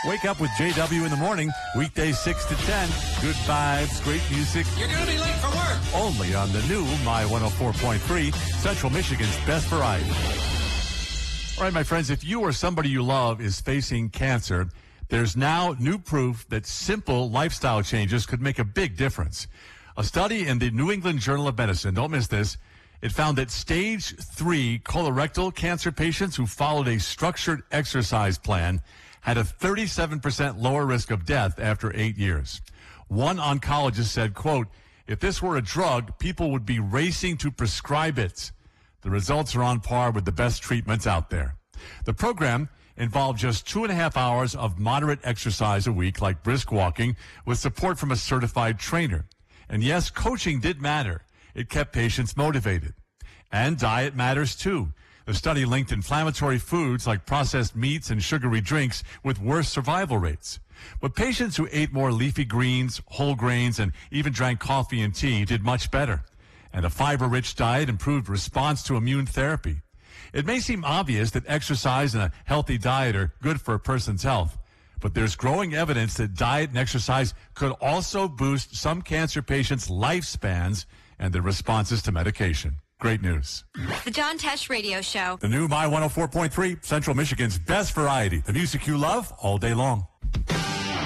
Wake up with JW in the morning, weekdays 6 to 10. Good vibes, great music. You're going to be late for work. Only on the new My 104.3, Central Michigan's best variety. All right, my friends, if you or somebody you love is facing cancer, there's now new proof that simple lifestyle changes could make a big difference. A study in the New England Journal of Medicine, don't miss this, it found that stage 3 colorectal cancer patients who followed a structured exercise plan had a 37% lower risk of death after 8 years. One oncologist said, quote, "If this were a drug, people would be racing to prescribe it. The results are on par with the best treatments out there." The program involved just 2.5 hours of moderate exercise a week, like brisk walking, with support from a certified trainer. And yes, coaching did matter. It kept patients motivated. And diet matters too. The study linked inflammatory foods like processed meats and sugary drinks with worse survival rates. But patients who ate more leafy greens, whole grains, and even drank coffee and tea did much better. And a fiber-rich diet improved response to immune therapy. It may seem obvious that exercise and a healthy diet are good for a person's health, but there's growing evidence that diet and exercise could also boost some cancer patients' lifespans and their responses to medication. Great news. The John Tesh Radio Show. The new My 104.3, Central Michigan's best variety. The music you love all day long.